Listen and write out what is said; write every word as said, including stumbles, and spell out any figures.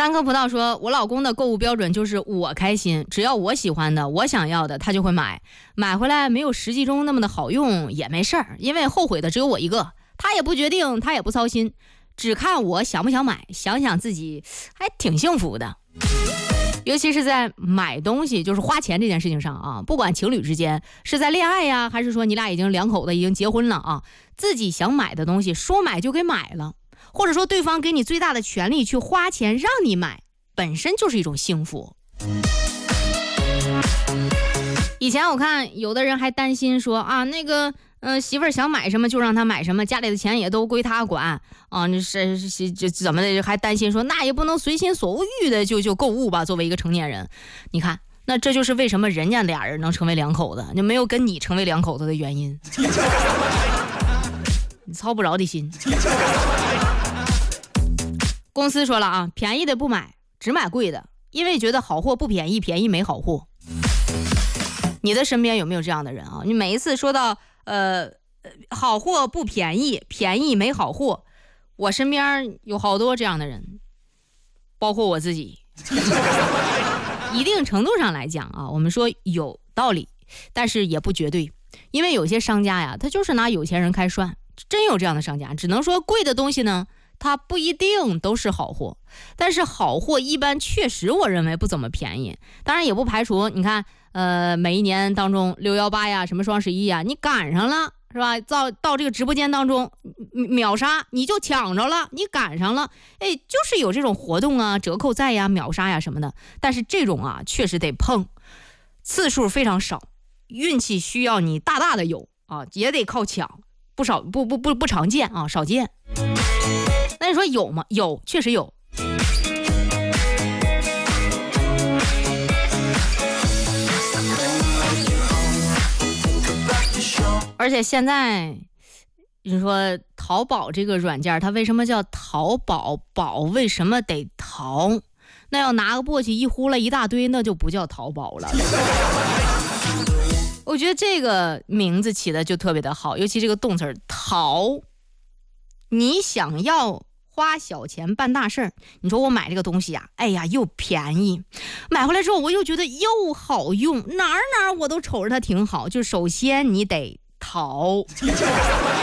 三颗葡萄说，我老公的购物标准就是我开心，只要我喜欢的我想要的他就会买，买回来没有实际中那么的好用也没事儿，因为后悔的只有我一个，他也不决定，他也不操心，只看我想不想买，想想自己还挺幸福的。尤其是在买东西就是花钱这件事情上啊，不管情侣之间是在恋爱呀，还是说你俩已经两口子已经结婚了啊，自己想买的东西说买就给买了，或者说对方给你最大的权利去花钱让你买，本身就是一种幸福。以前我看有的人还担心说啊，那个呃媳妇儿想买什么就让他买什么，家里的钱也都归他管啊，那是是这怎么的，还担心说那也不能随心所欲的就就购物吧，作为一个成年人。你看，那这就是为什么人家俩人能成为两口子，就没有跟你成为两口子的原因。你操不着的心。公司说了啊，便宜的不买，只买贵的，因为觉得好货不便宜，便宜没好货。你的身边有没有这样的人啊？你每一次说到呃好货不便宜，便宜没好货，我身边有好多这样的人，包括我自己。一定程度上来讲啊，我们说有道理，但是也不绝对，因为有些商家呀，他就是拿有钱人开涮，真有这样的商家。只能说贵的东西呢，它不一定都是好货，但是好货一般确实我认为不怎么便宜。当然也不排除你看呃，每一年当中六一八呀，什么双十一呀，你赶上了是吧？到到这个直播间当中秒杀，你就抢着了，你赶上了，哎，就是有这种活动啊，折扣赛呀，秒杀呀什么的。但是这种啊，确实得碰，次数非常少，运气需要你大大的有啊，也得靠抢，不少不不不不常见啊，少见。那你说有吗？有，确实有。而且现在你说淘宝这个软件，它为什么叫淘宝？宝为什么得淘？那要拿个簸箕一呼了一大堆，那就不叫淘宝了。我觉得这个名字起的就特别的好，尤其这个动词淘，你想要花小钱办大事儿。你说我买这个东西呀、啊，哎呀又便宜，买回来之后我又觉得又好用，哪儿哪儿我都瞅着它挺好。就首先你得淘，